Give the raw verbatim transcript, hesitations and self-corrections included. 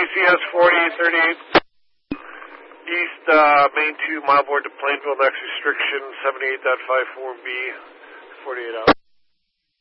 C S forty-eight thirty-eight. East, uh, main two, mile board to Plainville, next restriction, seventy-eight point five four B, forty-eight hours.